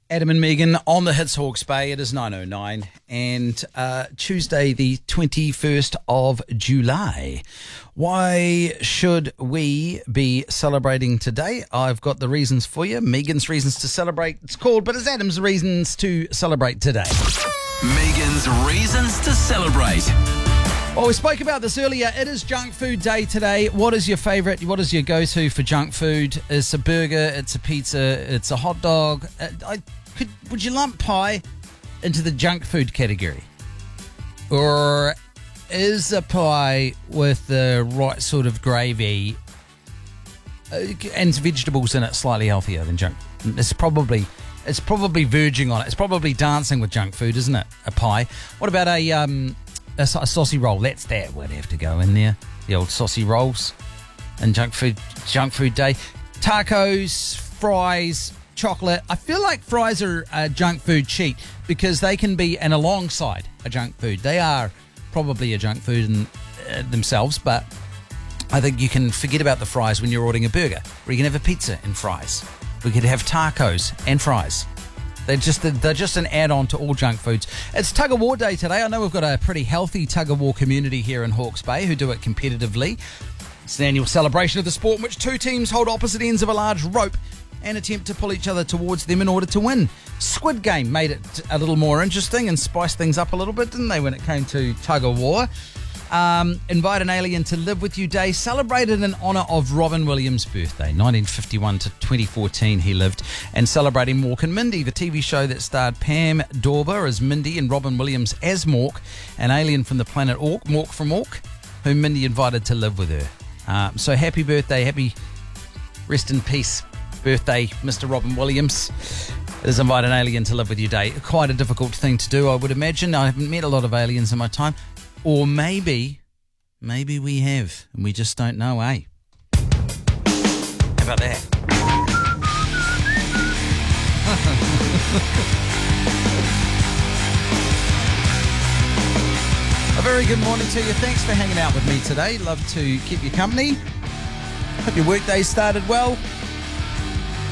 Adam and Megan on the Hits Hawke's Bay. It is 9:09 and Tuesday the 21st of July. Why should we be celebrating today? I've got the reasons for you. Megan's reasons to celebrate, it's called, but it's Adam's reasons to celebrate today. Megan's reasons to celebrate. Well, we spoke about this earlier. It is Junk Food Day today. What is your favourite? What is your go-to for junk food? It's a burger, it's a pizza, it's a hot dog. Would you lump pie into the junk food category? Or is a pie with the right sort of gravy and vegetables in it slightly healthier than junk? It's probably verging on it. It's probably dancing with junk food, isn't it? A pie. What about a saucy roll? That would have to go in there. The old saucy rolls and junk food day. Tacos, fries, chocolate. I feel like fries are a junk food cheat because they can be alongside a junk food. They are probably a junk food in themselves, but I think you can forget about the fries when you're ordering a burger, or you can have a pizza and fries. We could have tacos and fries. They're just an add-on to all junk foods. It's Tug of War Day today. I know we've got a pretty healthy tug of war community here in Hawke's Bay who do it competitively. It's an annual celebration of the sport in which two teams hold opposite ends of a large rope and attempt to pull each other towards them in order to win. Squid Game made it a little more interesting and spiced things up a little bit, didn't they, when it came to tug of war? Invite an Alien to Live With You Day, celebrated in honour of Robin Williams' birthday, 1951 to 2014 he lived, and celebrating Mork and Mindy, the TV show that starred Pam Dawber as Mindy and Robin Williams as Mork, an alien from the planet Ork, Mork from Ork, whom Mindy invited to live with her. So happy birthday, happy rest in peace birthday, Mr. Robin Williams. It is Invite an Alien to Live With You Day. Quite a difficult thing to do, I would imagine. I haven't met a lot of aliens in my time. Or maybe we have, and we just don't know, eh? How about that? A very good morning to you. Thanks for hanging out with me today. Love to keep you company. Hope your workday started well.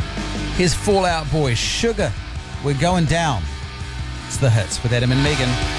Here's Fall Out Boy, Sugar. We're going down. It's the Hits with Adam and Megan.